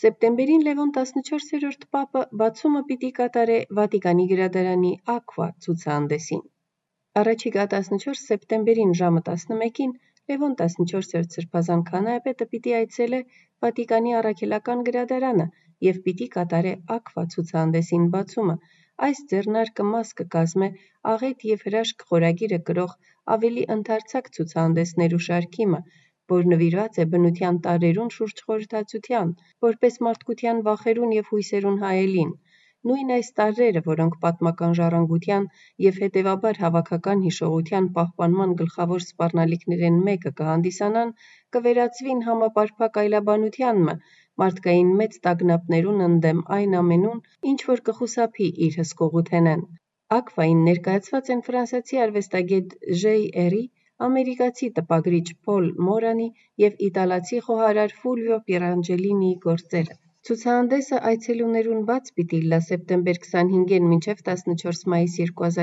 Սեպտեմբերին Լևոն 14-րդ պապը բացումը պիտի կատարե Վատիկանի գրադարանի Ակվա ցուցահանդեսին։ Առաջիկա 14 սեպտեմբերին ժամը 11-ին Լևոն 14-րդ սրբազան քահանայապետը պիտի այցելե Վատիկանի առաքելական գրադարանը և պիտի կատարե Ակվա ցուցահանդեսին բացումը։ Այս ձեռնարկը մաս կկազմե աղետ և հրաշք խորագիրը կրող ավելի ընդարձակ ցուցահանդեսներու շարքիմը, որ նվիրված է բնության տարրերուն շուրջ խորհրդածության, որպես մարդկության վախերուն և հույսերուն հայելին։ Նույն այս տարրերը, որոնք պատմական ժառանգության և հետևաբար հավաքական հիշողության պահպանման գլխավոր սպառնալիքներեն մեկը կհանդիսանան, կվերածվին համապարփակ այլաբանությանմը, մարդկային մեծ տագնապներուն ընդդեմ այն ամենուն, ինչ որ կխուսափի իր հսկողութենեն։ Ակվային ներկայացված են ֆրանսիացի արվեստագետ Ժեյ Էրի, ամերիկացի տպագրիչ Փոլ Մորանի և իտալացի խոհարար Ֆուլվիո Պիերանջելինիի գործերը։ Ցուցահանդեսը այցելուներուն բաց պիտի լա սեպտեմբեր 25-ին մինչև 14 մայիս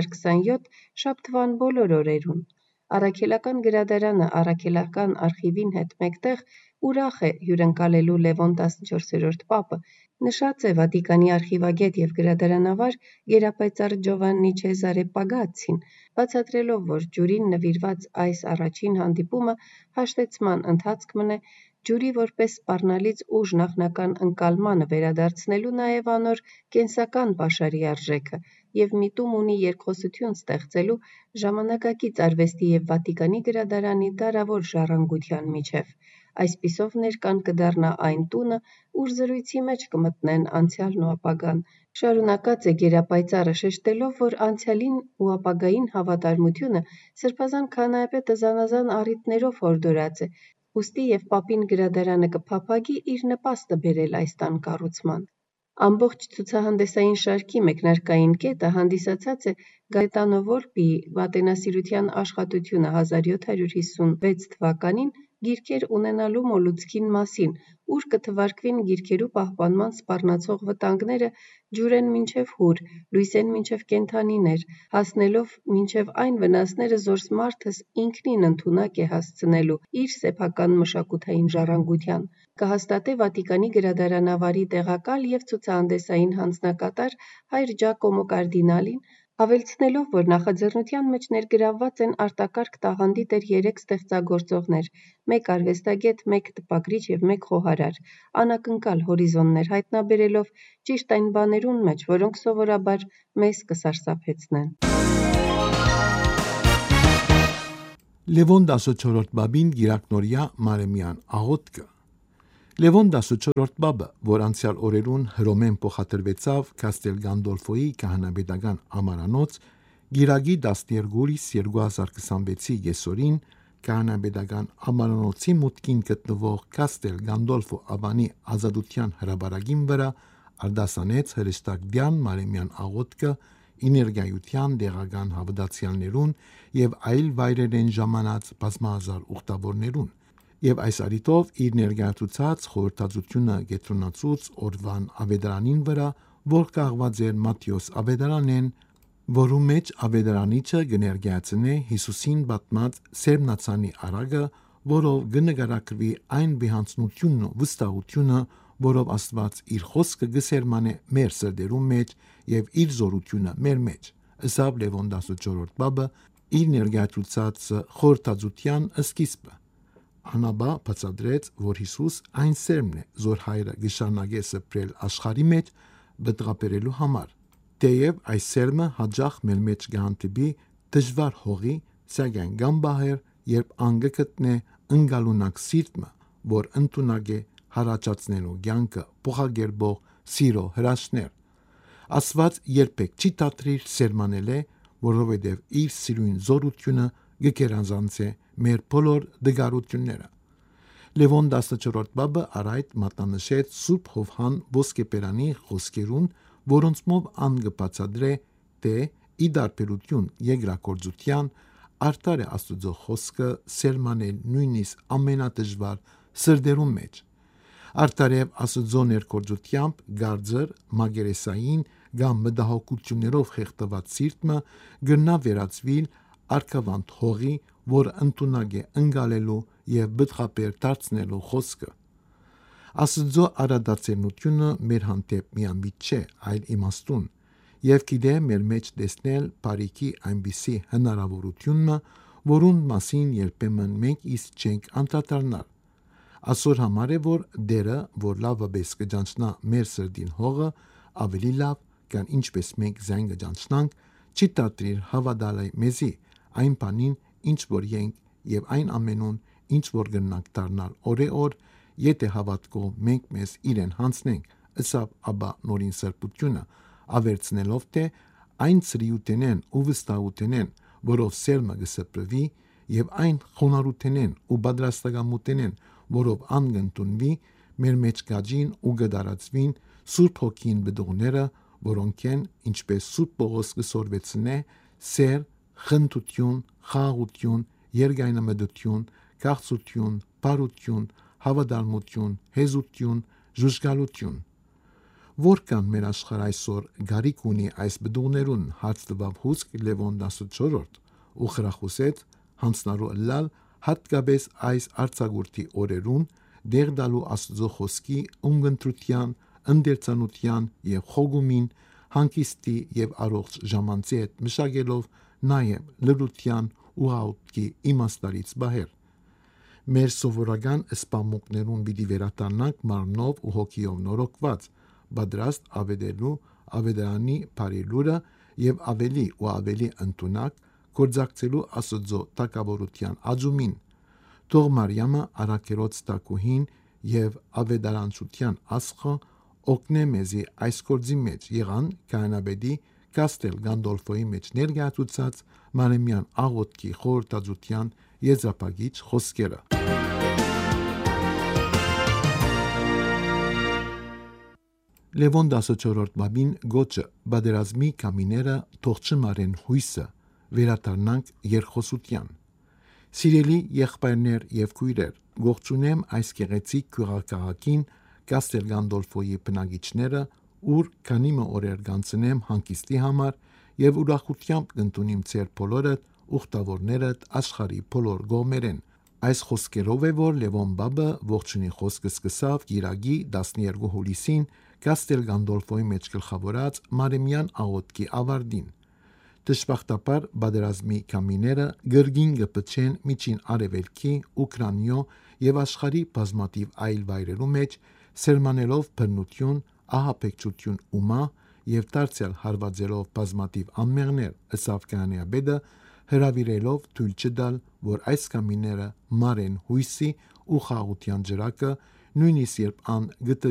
2027 շաբթվան բոլոր օրերուն։ Առաքելական գրադարանը առաքելական արխիվին հետ մեկտեղ ուրախ է հյուրընկալելու Լևոն 14-րդ պապը, նշած է Վատիկանի արխիվագետ և գրադարանավար գերապայծառ Ջովաննի Չեզարե Պագացին, բացատրելով, որ ջուրին նվիրված այս առաջին հանդիպումը հաշտեցման ընթացք մնե, ջուրի որպես սպառնալից ուժ նախնական ընկալմանը վերադարձնելու նաև անոր կենսական պաշարի արժեքը և միտում ունի երկխոսություն ստեղծելու ժամանակակից արվեստի և Վատիկանի գրադարանի դարավոր ժառանգության միջև։ Այսպիսով ներկան կդառնա այն տունը, ուր զրույցի մեջ կմտնեն անցյալն ու ապագան։ Շարունակած է գերապայծառը շեշտելով, որ անցյալին ու ապագային հավատարմությունը սրբազան քահանայապետը զանազան առիթներով հորդորած է, ուստի և պապին գրադարանը կփափագի իր նպաստը բերել այս տան կառուցման։ Ամբողջ ցուցահանդեսային շարքի մեկնարկային կետը հանդիսացած է Գաետանո Վոլպիի «Վատենասիրության աշխատությունը 1756 թվականին գիրքեր ունենալու մոլուցքին մասին», ուր կթվարկվին գիրքերու պահպանման սպառնացող վտանգները ջուրեն մինչև հուր, լույսեն մինչև կենդանիներ, հասնելով մինչև այն վնասները զորս մարդս ինքնին ընդունակ է հասցնելու իր սեփական մշակութային ժառանգության։ Կհաստատե Վատիկանի գրադարանավարի տեղակալ և ցուցահանդեսային հանձնակատար հայր Ջակոմո Կարդինալին, ավելցնելով, որ նախաձեռնության մեջ ներգրավված են արտակարգ տաղանդի դեռ 3 ստեղծագործողներ՝ 1 արվեստագետ, 1 տպագրիչ և 1 խոհարար, անակնկալ հորիզոններ հայտնաբերելով ճիշտ այն բաներուն մեջ, որոնք սովորաբար մեզ կսարսափեցնեն։ Լևոն 14-րդ բաբին գիրակնորյա Մարեմյան աղոթքը։ Լևոն 14-րդ բաբը, որ անցյալ օրերուն Հռոմեն փոխադրվեցավ Կաստել Գանդոլֆոյի քահանայապետական ամարանոց, գիրագի 12 հուլիս 2026-ի եսօրին քահանայապետական ամարանոցի մուտքին գտնվող Կաստել Գանդոլֆո ավանի ազատության հրապարակին վրա արդասանեց հրեշտակդյան Մարեմյան աղոթքը իներգայության դեղական հավատացյալներուն և այլ վայրերեն ժամանած բազմահազար ուխտավորներուն, և այս առիթով իր ներկայացուցած խորհրդածությունը կենտրոնացուց օրվան ավետարանին վրա, որ կաղված էր Մատթեոս ավետարանեն, որու մեջ ավետարանիչը կներկայացնե Հիսուսին պատմած սերմնացանի արագը, որով կնկարագրվի այն վեհանցնությունն ու վստահությունը, որով Աստված իր խոսքը կսերմանե մեր սրտերու մեջ և իր զորությունը մեր մեջ, ըսավ Լևոն 14-րդ բաբը իր ներկայացուցած խորհրդածության սկիզբը։ Անաբա բացատրեց, որ Հիսուս այն սերմն է, որ հայրը կշարունակե սփռել աշխարհի մեջ բտղաբերելու համար։ Թեև այս սերմը հաճախ մեր մեջ կհանդիպի դժվար հողի, սակայն գամբահեր, երբ անգը գտնե ընկալունակ սիրտը, որ ընդունակ է հարաճացնելու կյանքը փոխագերբող սիրո հրաշքներ։ Աստված երբեք չի դադրիր սերմանել, որովհետև իր սիրուն զորությունը կգերանանցե մեր բոլոր դժգարությունները։ Լևոն 14-րդ բաբը առայդ մատնանշեց Սուրբ Հովհան ոսկեպերանի խոսքերուն, որոնցմով ան կբացատրե, թե ի տարբերություն երկրագործության արդար է Աստուծո խոսքը սերմանել նույնիսկ ամենադժվար սրտերուն մեջ։ Արդարև Աստուծո ներգործությամբ գարձր մակերեսային կամ մտահոգություններով խեղդված սիրտը գնա վերածվիլ արքավանդ հողի, որ ընդունակ է ընկալելու և բտղաբեր դարձնելու խոսքը։ Աստծո արադացենությունը մեր հանդեպ միամիտ չէ, այլ իմաստուն, եւ գիտե մեր մեջ տեսնել բարիքի այնպիսի հնարավորությունը, որուն մասին երբեմն մենք իսկ չենք անդրադառնալ։ Այսօր համար է, որ դերը, որ լավը պես կճանչնա մեր սրդին հողը, ավելի լավ կան ինչպես մենք զայն կճանչնանք, չի տատրիր հավատալը մեզի այն բանին, ինչ որ ենք եւ այն ամենուն, ինչ որ գնանք դառնալ օրեօր, եթե հավատքով մենք մեզ իրեն հանցնենք, ըսավ ապա նորին սրբությունը, ավերցնելով թե այն ծրիութենեն ու վստահութենեն, որով սերմը կսպրվի, եւ այն խոնարհութենեն ու պատրաստակամութենեն, որով անգընտունվի, մեր մեջ գաջին ու գդարածվին Սուրբ Հոգին բդողները, որոնք են, ինչպես Սուրբ Պողոս կսորվեցնե, սեր, խնդություն, խաղաղություն, երկայնամտություն, քաղցություն, բարություն, հավատարմություն, հեզություն, ժուժգալություն։ Որքան մեր աշխարհ այսօր գարիք ունի այս բդողներուն հարց տվավ հուսք Լևոն 14 ու խրախուսեց հանցնարու լալ հատկապես այս արձակուրդի օրերուն դեր դալու Աստծո խոսքի ունգընտրության, ընդերցանության եւ խոգումին, հանգիստի եւ առողջ ժամանցի հետ մշակելով նաեւ լրության ու հաուտքի իմաստարից բահեր։ Մեր սովորական սպամուկներուն պիտի վերադառնանք մարմնով ու հոգիով նորոգված, պատրաստ ավետելու ավետարանի բարի լուրը եւ ավելի ու ավելի ընդունակ գործակցելու Աստծո տակավորության աջումին։ Թող Մարիամը առաքերոց տակուհին եւ ավետարանչության ասխը օգնե մեզի այս գործի մեջ եղան կանաբեդի Կաստել Գանդոլֆոյի մեջ ներկայացուցած Մարեմյան աղոթքի խորհրդածության եզրափակիչ խոսքերը։ Լևոն 14 բաբին գոչը բادرազմի կամիները թող չմարեն հույսը, վերադառնանք երկխոսության։ Սիրելի եղբայրներ եւ քույրեր, ողջունեմ այս գեղեցիկ քուրակահակին Կաստել Գանդոլֆոյի բնակիչները, ուր քանիմը օրեր գանցնեմ հանգիստի համար եւ ուրախությամբ կընդունիմ ձեր բոլորդ ուխտավորներդ աշխարհի բոլոր գոմերեն։ Այս խոսքերով է, որ Լևոն բաբը ողջունի խոսքը սկսավ Գիրագի 12 հուլիսին Կաստել Գանդոլֆոյի մեջ գլխավորած Մարեմյան աղոթքի ավարտին։ Դժբախտաբար բادرազմի կամիները գրգին գպչեն միջին արևելքի, Ուկրաինո եւ աշխարհի բազմաթիվ այլ վայրերու մեջ, սերմանելով բռնություն, ահաբեկչություն ու մահ եւ դարձյալ հարվածելով բազմաթիվ անմեղներ, ըսավ կանեաբեդը, հրավիրելով թույլ չտալ, որ այս կամիները մարեն հույսի ու խաղաղության ջրակը, նույնիսկ երբ ան գտվի